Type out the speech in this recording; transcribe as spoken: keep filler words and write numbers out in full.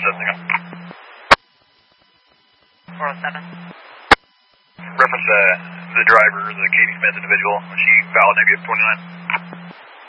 Jessica. four oh seven. Reference uh, the driver, the Katie Smith individual, when she filed negative twenty-nine.